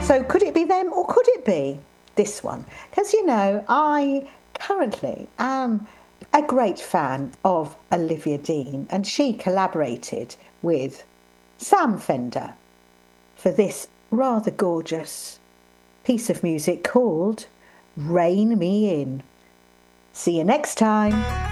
So could it be them or could it be this one? Because, you know, I currently am a great fan of Olivia Dean, and she collaborated with Sam Fender for this rather gorgeous piece of music called Rain Me In. See you next time.